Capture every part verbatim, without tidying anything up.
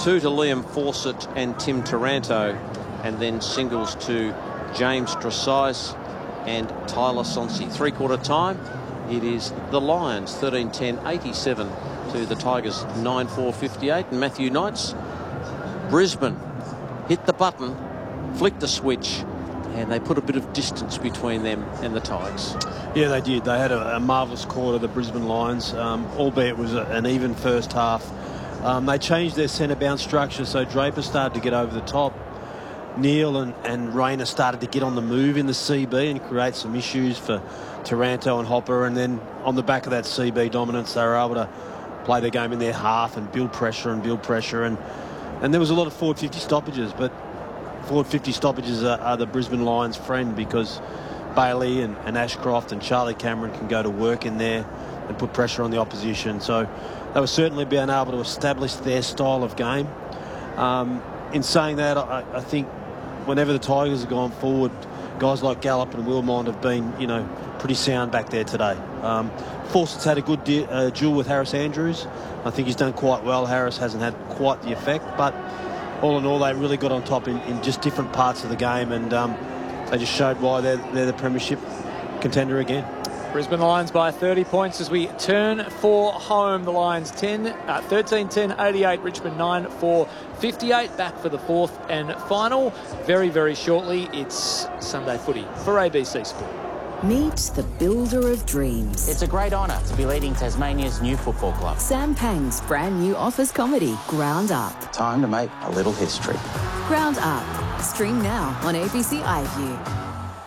two to Liam Fawcett and Tim Taranto, and then singles to James Dressais and Tyler Sonsi. Three-quarter time, it is the Lions thirteen ten eighty-seven to the Tigers nine four fifty-eight. And Matthew Knights, Brisbane hit the button, flicked the switch, and they put a bit of distance between them and the Tigers. Yeah, they did. They had a, a marvellous quarter, the Brisbane Lions, um, albeit it was a, an even first half. Um, they changed their centre bounce structure, so Draper started to get over the top. Neil and, and Rayner started to get on the move in the C B and create some issues for Taranto and Hopper, and then on the back of that C B dominance, they were able to play the game in their half and build pressure and build pressure. And, and there was a lot of forward fifty stoppages, but forward fifty stoppages are, are the Brisbane Lions' friend, because Bailey and, and Ashcroft and Charlie Cameron can go to work in there and put pressure on the opposition. So they were certainly being able to establish their style of game. Um, in saying that, I, I think whenever the Tigers have gone forward, guys like Gallup and Wilmot have been, you know, pretty sound back there today. Um, Fawcett's had a good di uh, duel with Harris Andrews. I think he's done quite well. Harris hasn't had quite the effect, but all in all, they really got on top in, in just different parts of the game, and um, they just showed why they're, they're the premiership contender again. Brisbane Lions by thirty points as we turn for home. The Lions ten, uh, thirteen ten eighty-eight, Richmond nine four fifty-eight. Back for the fourth and final. Very, very shortly, it's Sunday footy for A B C Sport. Meet the builder of dreams. It's a great honour to be leading Tasmania's new football club. Sam Pang's brand new office comedy, Ground Up. Time to make a little history. Ground Up. Stream now on A B C iView.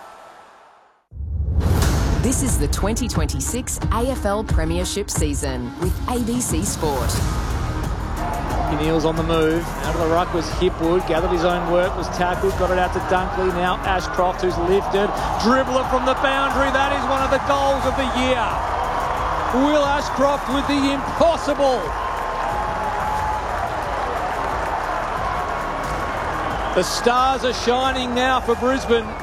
This is the twenty twenty-six A F L Premiership season with A B C Sport. Neil's on the move. Out of the ruck was Hipwood. Gathered his own work. Was tackled. Got it out to Dunkley. Now Ashcroft, who's lifted. Dribbler from the boundary. That is one of the goals of the year. Will Ashcroft with the impossible. The stars are shining now for Brisbane.